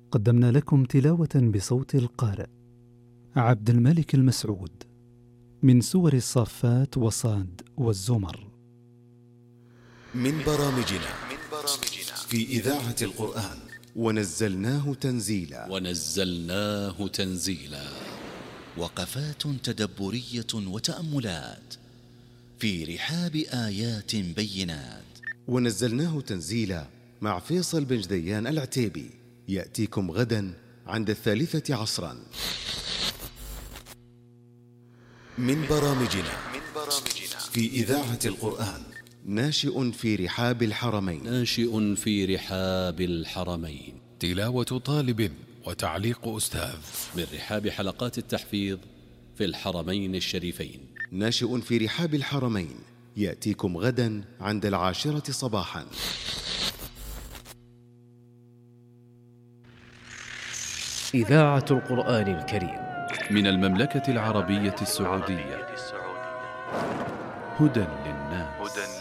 قدمنا لكم تلاوة بصوت القارئ عبد الملك المسعود من سور الصافات وصاد والزمر. من برامجنا في إذاعة القرآن ونزلناه تنزيلا. وقفات تدبرية وتأملات في رحاب آيات بينات. ونزلناه تنزيلا مع فيصل بن جديان العتيبي، يأتيكم غدا عند 3 عصرا. من برامجنا في إذاعة القرآن ناشئ في رحاب الحرمين. تلاوة طالب وتعليق أستاذ من رحاب حلقات التحفيظ في الحرمين الشريفين. ناشئ في رحاب الحرمين، يأتيكم غدا عند 10 صباحا. إذاعة القرآن الكريم من المملكة العربية السعودية. هدى للناس.